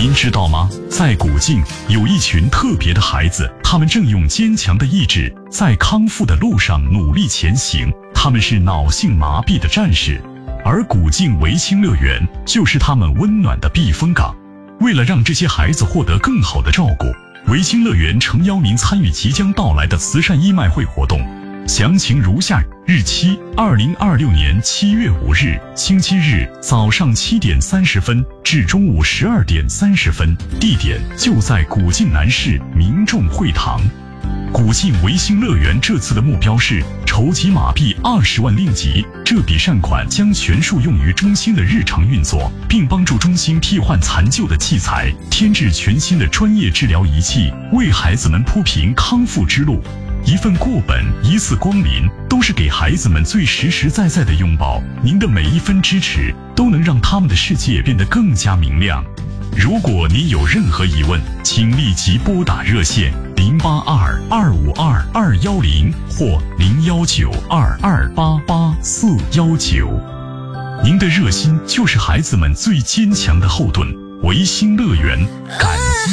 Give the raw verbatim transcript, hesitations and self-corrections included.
您知道吗？在古晋有一群特别的孩子，他们正用坚强的意志在康复的路上努力前行。他们是脑性麻痹的战士，而古晋维清乐园就是他们温暖的避风港。为了让这些孩子获得更好的照顾，维清乐园诚邀您参与即将到来的慈善义卖会活动。详情如下：日期二零二六年七月五日，星期日，早上七点三十分至中午十二点三十分，地点就在古晋南市民众会堂。古晋维新乐园这次的目标是筹集马币二十万令吉，这笔善款将全数用于中心的日常运作，并帮助中心替换残旧的器材，添置全新的专业治疗仪器，为孩子们铺平康复之路。一份过本，一次光临，都是给孩子们最实实在在的拥抱。您的每一分支持，都能让他们的世界变得更加明亮。如果您有任何疑问，请立即拨打热线零八二二五二二幺零或零幺九二二八八四幺九。您的热心就是孩子们最坚强的后盾。维新乐园，感激。